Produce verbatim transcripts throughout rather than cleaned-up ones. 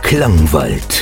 Klangwald.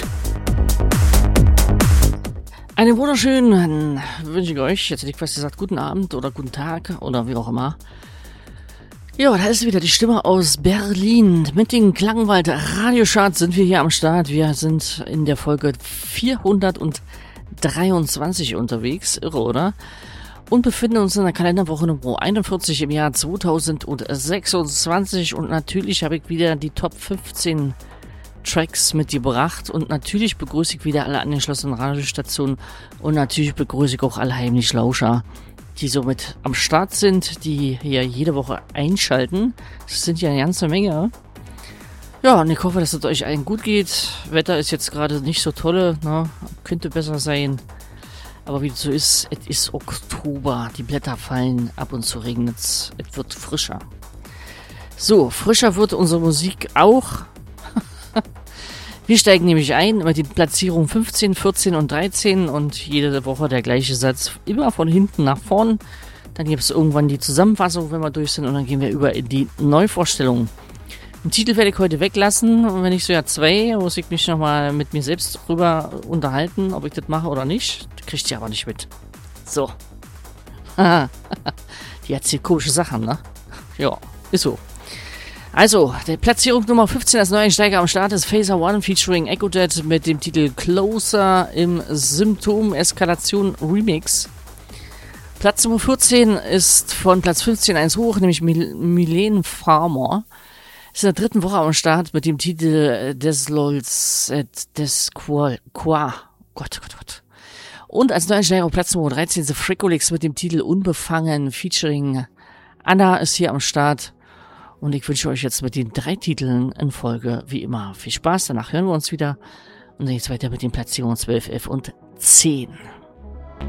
Einen wunderschönen wünsche ich euch, jetzt hätte ich fast gesagt, guten Abend oder guten Tag oder wie auch immer. Ja, da ist wieder die Stimme aus Berlin. Mit den Klangwald Radiocharts sind wir hier am Start. Wir sind in der Folge vierhundertdreiundzwanzig unterwegs, irre, oder? Und befinden uns in der Kalenderwoche Nummer einundvierzig im Jahr zweitausendsechsundzwanzig. Und natürlich habe ich wieder die Top fünfzehn Tracks mitgebracht. Und natürlich begrüße ich wieder alle angeschlossenen Radiostationen. Und natürlich begrüße ich auch alle heimlich Lauscher, die somit am Start sind, die hier jede Woche einschalten. Das sind ja eine ganze Menge. Ja, und ich hoffe, dass es euch allen gut geht. Wetter ist jetzt gerade nicht so toll, ne? Könnte besser sein. Aber wie es so ist, es ist Oktober, die Blätter fallen, ab und zu regnet es, es wird frischer. So, frischer wird unsere Musik auch. Wir steigen nämlich ein mit den Platzierungen fünfzehn, vierzehn und dreizehn und jede Woche der gleiche Satz, immer von hinten nach vorn. Dann gibt es irgendwann die Zusammenfassung, wenn wir durch sind, und dann gehen wir über in die Neuvorstellung. Den Titel werde ich heute weglassen, und wenn ich so ja zwei, muss ich mich nochmal mit mir selbst drüber unterhalten, ob ich das mache oder nicht. Das kriegt ihr aber nicht mit. So. Die erzählt komische Sachen, ne? Ja, ist so. Also, der Platzierung Nummer fünfzehn als Neueinsteiger am Start ist Phaser One featuring Echo Jet mit dem Titel Closer im Symptom-Eskalation Remix. Platz Nummer vierzehn ist von Platz fünfzehn eins hoch, nämlich Mil- Milene Farmer. Ist in der dritten Woche am Start mit dem Titel Des Lols, äh, des Qua, Qua, Gott, Gott, Gott. Und als Neueinsteiger auf Platz Nummer dreizehn ist Freakolix mit dem Titel Unbefangen featuring Anna ist hier am Start. Und ich wünsche euch jetzt mit den drei Titeln in Folge wie immer viel Spaß. Danach hören wir uns wieder. Und dann geht's weiter mit den Platzierungen zwölf, elf und zehn.